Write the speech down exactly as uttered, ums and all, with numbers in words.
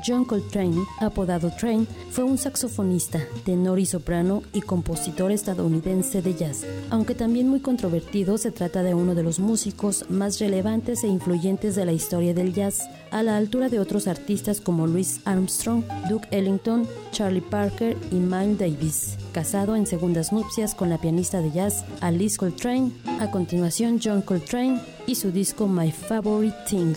John Coltrane, apodado Train, fue un saxofonista, tenor y soprano y compositor estadounidense de jazz. Aunque también muy controvertido, se trata de uno de los músicos más relevantes e influyentes de la historia del jazz, a la altura de otros artistas como Louis Armstrong, Duke Ellington, Charlie Parker y Miles Davis. Casado en segundas nupcias con la pianista de jazz Alice Coltrane. A continuación, John Coltrane y su disco My Favorite Things.